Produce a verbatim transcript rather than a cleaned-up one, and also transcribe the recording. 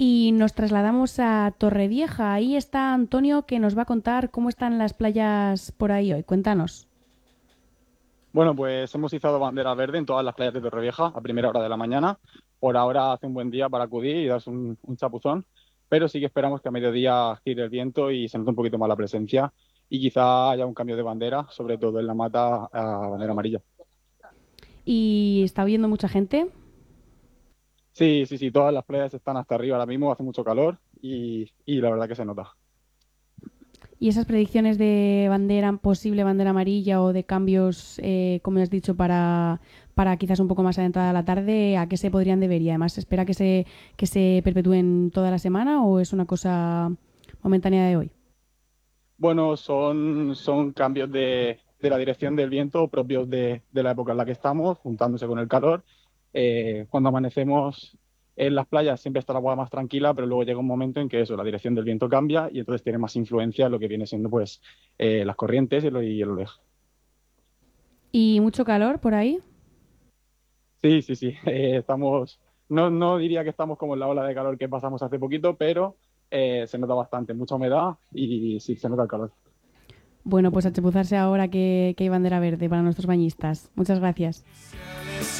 Y nos trasladamos a Torrevieja. Ahí está Antonio que nos va a contar cómo están las playas por ahí hoy. Cuéntanos. Bueno, pues hemos izado bandera verde en todas las playas de Torrevieja a primera hora de la mañana. Por ahora hace un buen día para acudir y darse un, un chapuzón, pero sí que esperamos que a mediodía gire el viento y se note un poquito más la presencia y quizá haya un cambio de bandera, sobre todo en la mata a bandera amarilla. ¿Y está viendo mucha gente? Sí, sí, sí, todas las playas están hasta arriba ahora mismo, hace mucho calor y, y la verdad que se nota. ¿Y esas predicciones de bandera, posible bandera amarilla o de cambios, eh, como has dicho, para, para quizás un poco más adentrada la tarde, a qué se podrían deber? Y además, ¿se espera que se, que se perpetúen toda la semana o es una cosa momentánea de hoy? Bueno, son, son cambios de, de la dirección del viento propios de, de la época en la que estamos, juntándose con el calor. Eh, cuando amanecemos en las playas siempre está el agua más tranquila, pero luego llega un momento en que eso, la dirección del viento cambia y entonces tiene más influencia en lo que viene siendo pues eh, las corrientes y, lo, y el oleaje. ¿Y mucho calor por ahí? Sí, sí, sí. eh, estamos, no, no diría que estamos como en la ola de calor que pasamos hace poquito, pero eh, se nota bastante, mucha humedad y sí, se nota el calor. Bueno, pues a chapuzarse ahora que, que hay bandera verde para nuestros bañistas. Muchas gracias.